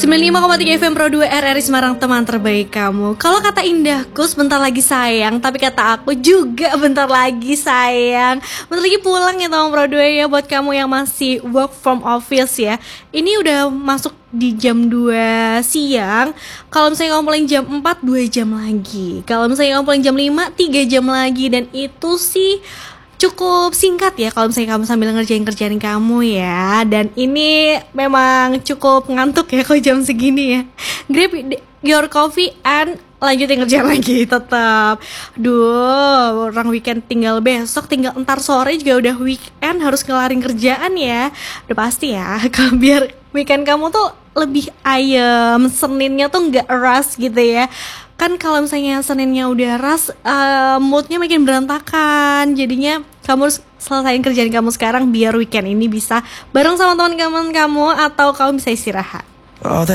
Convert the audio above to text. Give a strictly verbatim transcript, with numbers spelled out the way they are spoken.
sembilan puluh lima koma tiga F M Pro dua R R I Semarang, teman terbaik kamu. Kalau kata indahku sebentar lagi sayang, tapi kata aku juga bentar lagi sayang. Bentar lagi pulang ya teman Pro dua ya. Buat kamu yang masih work from office ya, ini udah masuk di jam dua siang. Kalau misalnya kamu pulang jam empat, dua jam lagi. Kalau misalnya kamu pulang jam lima, tiga jam lagi. Dan itu sih cukup singkat ya kalau misalnya kamu sambil ngerjain kerjaan kamu ya. Dan ini memang cukup ngantuk ya kalau jam segini ya. Grab your coffee and lanjutin kerjaan lagi tetap. Duh, orang weekend tinggal besok, tinggal entar sore juga udah weekend, harus ngelarin kerjaan ya. Udah pasti ya, kalau biar weekend kamu tuh lebih ayem, Seninnya tuh nggak rush gitu ya. Kan kalau misalnya Seninnya udah ras, uh, moodnya makin berantakan. Jadinya kamu harus selesain kerjaan kamu sekarang biar weekend ini bisa bareng sama teman-teman kamu atau kamu bisa istirahat. Oh,